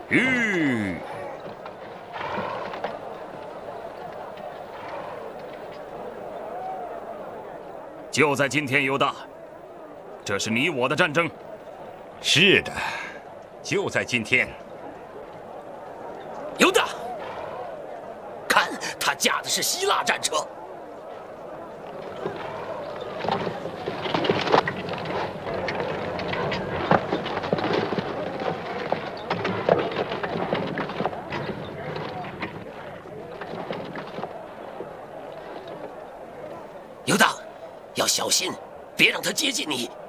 吁！就在今天，犹大，这是你我的战争。 是的，就在今天。 犹大，看，他驾的是希腊战车。犹大，要小心，别让他接近你。